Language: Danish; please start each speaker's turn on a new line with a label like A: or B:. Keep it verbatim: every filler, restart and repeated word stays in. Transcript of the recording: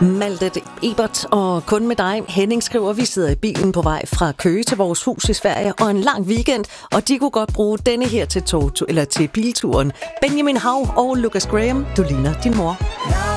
A: Malte Ebert og Kun med dig. Henning skriver, vi sidder i bilen på vej fra Køge til vores hus i Sverige og en lang weekend, og de kunne godt bruge denne her til, tog, eller til bilturen. Benjamin Hav og Lucas Graham, du ligner din mor.